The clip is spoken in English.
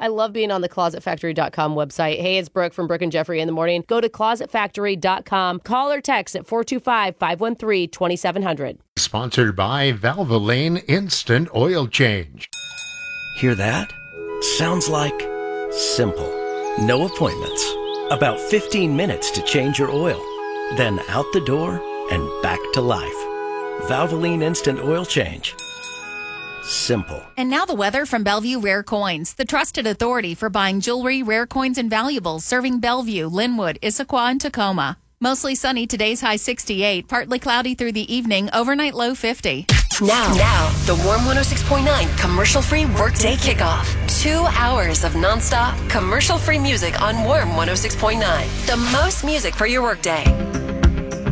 I love being on the ClosetFactory.com website. Hey, it's Brooke from Brooke and Jeffrey in the morning. Go to ClosetFactory.com. Call or text at 425-513-2700. Sponsored by Valvoline Instant Oil Change. Hear that? Sounds like simple. No appointments. About 15 minutes to change your oil. Then out the door and back to life. Valvoline Instant Oil Change. Simple. And now the weather from Bellevue Rare Coins, the trusted authority for buying jewelry, rare coins, and valuables, serving Bellevue, Linwood, Issaquah, and Tacoma. Mostly sunny, today's high 68, partly cloudy through the evening, overnight low 50. Now, the Warm 106.9 commercial-free workday kickoff. 2 hours of nonstop commercial-free music on Warm 106.9. The most music for your workday.